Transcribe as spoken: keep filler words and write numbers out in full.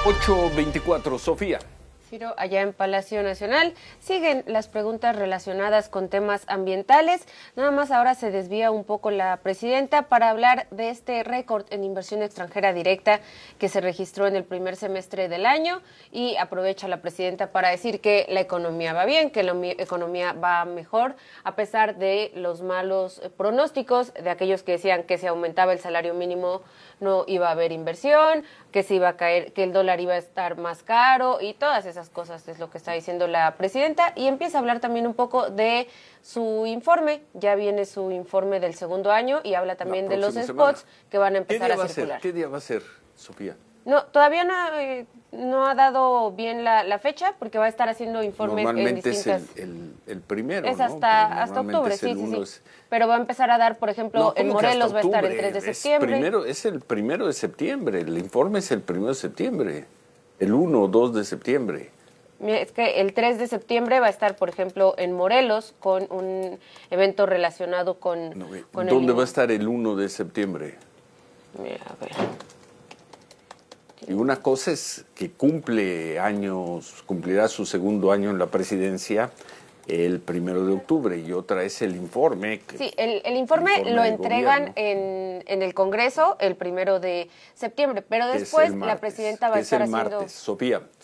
ocho veinticuatro, Sofía. Ciro, allá en Palacio Nacional, siguen las preguntas relacionadas con temas ambientales. Nada más ahora se desvía un poco la presidenta para hablar de este récord en inversión extranjera directa que se registró en el primer semestre del año, y aprovecha la presidenta para decir que la economía va bien, que la economía va mejor, a pesar de los malos pronósticos de aquellos que decían que si aumentaba el salario mínimo no iba a haber inversión, que se iba a caer, que el dólar iba a estar más caro y todas esas cosas es lo que está diciendo la presidenta. Y empieza a hablar también un poco de su informe, ya viene su informe del segundo año y habla también de los spots semana. que van a empezar a circular. ¿Qué día va a ser, Sofía? No, todavía no, eh, no ha dado bien la, la fecha, porque va a estar haciendo informes normalmente en distintas... es el, el, el primero, Es ¿no? hasta, hasta octubre, sí, sí, sí. Es... Pero va a empezar a dar, por ejemplo, no, en Morelos va a estar el tres de septiembre. Es, primero, es el primero de septiembre, el informe es el primero de septiembre, el uno o dos de septiembre. Es que el tres de septiembre va a estar, por ejemplo, en Morelos con un evento relacionado con... No, con ¿Dónde el... va a estar el uno de septiembre? Mira, a ver... Y una cosa es que cumple años, cumplirá su segundo año en la presidencia el primero de octubre, y otra es el informe. Que, sí, el, el informe, el informe lo entregan en, en el Congreso el primero de septiembre, pero después la presidenta va a estar es el haciendo... martes, Sofía,